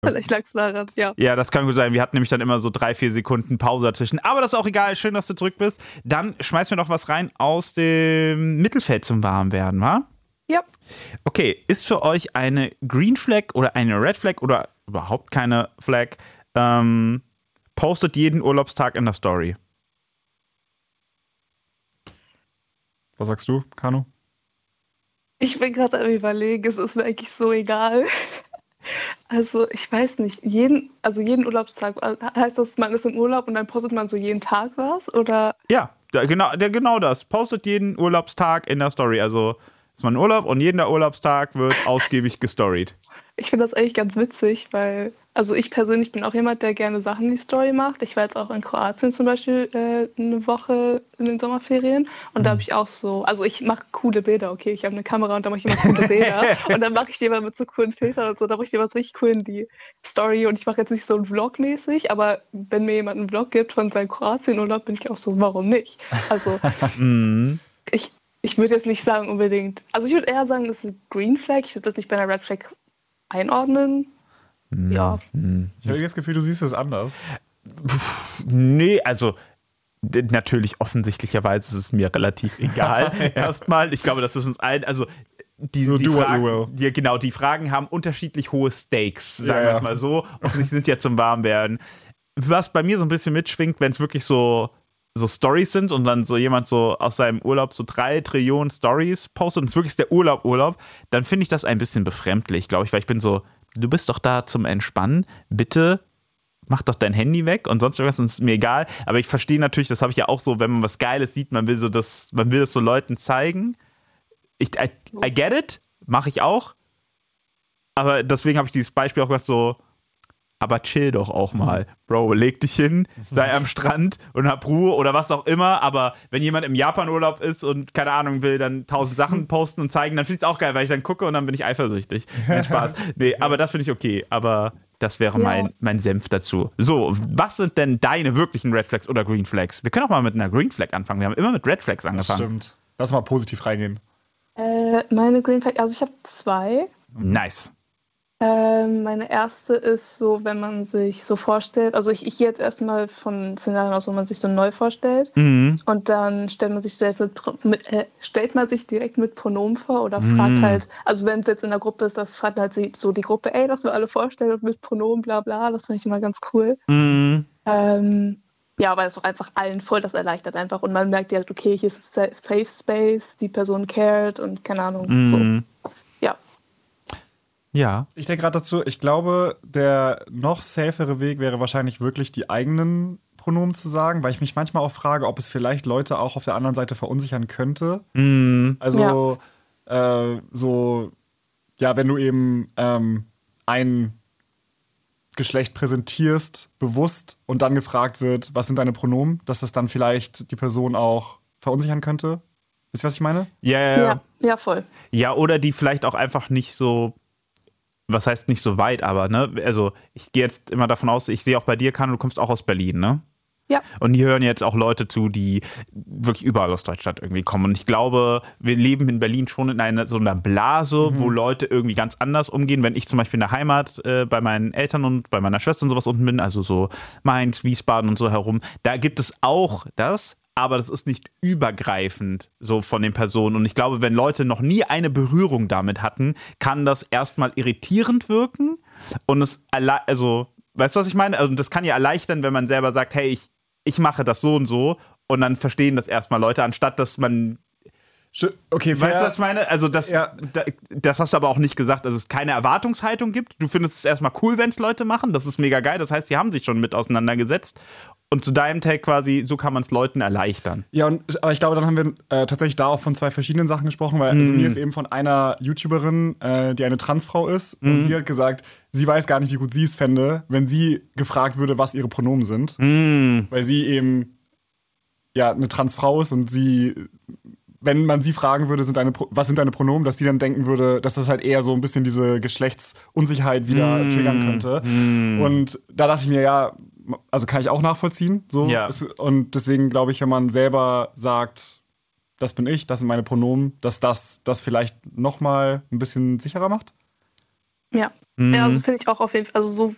Vielleicht lag es daran, ja. Ja, das kann gut sein. Wir hatten nämlich dann immer so 3-4 Sekunden Pause dazwischen. Aber das ist auch egal. Schön, dass du zurück bist. Dann schmeißen wir noch was rein aus dem Mittelfeld zum Warmwerden, wa? Ja. Okay, ist für euch eine Green Flag oder eine Red Flag oder überhaupt keine Flag, postet jeden Urlaubstag in der Story? Was sagst du, Kano? Ich bin gerade am Überlegen, es ist mir eigentlich so egal. Also, ich weiß nicht, jeden Urlaubstag, heißt das, man ist im Urlaub und dann postet man so jeden Tag was, oder? Ja, genau das. Postet jeden Urlaubstag in der Story. Also ist man in Urlaub und jeden Urlaubstag wird ausgiebig gestoried. Ich finde das eigentlich ganz witzig, weil, also ich persönlich bin auch jemand, der gerne Sachen in die Story macht. Ich war jetzt auch in Kroatien zum Beispiel eine Woche in den Sommerferien und da habe ich auch so, also ich mache coole Bilder, okay, ich habe eine Kamera und da mache ich immer coole Bilder und dann mache ich die immer mit so coolen Filtern und so, da mache ich die immer richtig cool in die Story und ich mache jetzt nicht so einen Vlog mäßig, aber wenn mir jemand einen Vlog gibt von seinem Kroatienurlaub, bin ich auch so, warum nicht? Also ich würde jetzt nicht sagen unbedingt, also ich würde eher sagen, das ist eine Green Flag, ich würde das nicht bei einer Red Flag einordnen. Ja. Ich habe das Gefühl, du siehst es anders. Nee, also natürlich offensichtlicherweise ist es mir relativ egal. Erstmal, ich glaube, das ist uns allen, also die Fragen, genau, die Fragen haben unterschiedlich hohe Stakes, sagen wir es mal so. Offensichtlich sind ja zum Warmwerden. Was bei mir so ein bisschen mitschwingt, wenn es wirklich so Stories sind und dann so jemand so aus seinem Urlaub so 3 Trillionen Stories postet und es wirklich ist der Urlaub, dann finde ich das ein bisschen befremdlich, glaube ich, weil ich bin so, du bist doch da zum Entspannen, bitte mach doch dein Handy weg und sonst irgendwas, und ist mir egal, aber ich verstehe natürlich, das habe ich ja auch so, wenn man was Geiles sieht, man will das so Leuten zeigen. I get it, mache ich auch, aber deswegen habe ich dieses Beispiel auch gesagt so, aber chill doch auch mal. Bro, leg dich hin, sei am Strand und hab Ruhe oder was auch immer. Aber wenn jemand im Japan-Urlaub ist und, keine Ahnung, will dann 1000 Sachen posten und zeigen, dann finde ich es auch geil, weil ich dann gucke und dann bin ich eifersüchtig. Nein, Spaß. Nee, aber das finde ich okay. Aber das wäre mein Senf dazu. So, was sind denn deine wirklichen Red Flags oder Green Flags? Wir können auch mal mit einer Green Flag anfangen. Wir haben immer mit Red Flags angefangen. Das stimmt. Lass mal positiv reingehen. Meine Green Flag, also ich habe 2. Nice. Meine erste ist so, wenn man sich so vorstellt, also ich gehe jetzt erstmal von Szenarien aus, wo man sich so neu vorstellt und dann stellt man sich direkt mit Pronomen vor oder fragt halt, also wenn es jetzt in der Gruppe ist, das fragt halt so die Gruppe, ey, lass wir alle vorstellen und mit Pronomen bla bla, das finde ich immer ganz cool. Ja, weil es auch einfach allen voll das erleichtert einfach und man merkt ja, okay, hier ist Safe Space, die Person cared und keine Ahnung, so. Ja. Ich denke gerade dazu, ich glaube, der noch safere Weg wäre wahrscheinlich wirklich die eigenen Pronomen zu sagen, weil ich mich manchmal auch frage, ob es vielleicht Leute auch auf der anderen Seite verunsichern könnte. Also, wenn du eben ein Geschlecht präsentierst, bewusst, und dann gefragt wird, was sind deine Pronomen, dass das dann vielleicht die Person auch verunsichern könnte. Wisst ihr, was ich meine? Ja, voll. Ja, oder die vielleicht auch einfach nicht so, was heißt nicht so weit, aber, ne, also ich gehe jetzt immer davon aus, ich sehe auch bei dir, Kano, du kommst auch aus Berlin, ne? Ja. Und die hören jetzt auch Leute zu, die wirklich überall aus Deutschland irgendwie kommen. Und ich glaube, wir leben in Berlin schon in so einer Blase, wo Leute irgendwie ganz anders umgehen. Wenn ich zum Beispiel in der Heimat bei meinen Eltern und bei meiner Schwester und sowas unten bin, also so Mainz, Wiesbaden und so herum, da gibt es auch das, aber das ist nicht übergreifend so von den Personen. Und ich glaube, wenn Leute noch nie eine Berührung damit hatten, kann das erstmal irritierend wirken. Und also, weißt du, was ich meine? Also, das kann ja erleichtern, wenn man selber sagt, hey, ich mache das so und dann verstehen das erstmal Leute, anstatt dass man. Okay, weißt du, was ich meine? Also, das hast du aber auch nicht gesagt, dass es keine Erwartungshaltung gibt. Du findest es erstmal cool, wenn es Leute machen. Das ist mega geil. Das heißt, die haben sich schon mit auseinandergesetzt. Und zu deinem Tag quasi, so kann man es Leuten erleichtern. Ja, aber ich glaube, dann haben wir tatsächlich da auch von 2 verschiedenen Sachen gesprochen, weil also mir ist eben von einer YouTuberin, die eine Transfrau ist, und sie hat gesagt, sie weiß gar nicht, wie gut sie es fände, wenn sie gefragt würde, was ihre Pronomen sind. Weil sie eben eine Transfrau ist und sie, wenn man sie fragen würde, was sind deine Pronomen, dass sie dann denken würde, dass das halt eher so ein bisschen diese Geschlechtsunsicherheit wieder triggern könnte. Und da dachte ich mir, also kann ich auch nachvollziehen. So. Ja. Und deswegen glaube ich, wenn man selber sagt, das bin ich, das sind meine Pronomen, dass das vielleicht noch mal ein bisschen sicherer macht. Ja, also finde ich auch auf jeden Fall, also so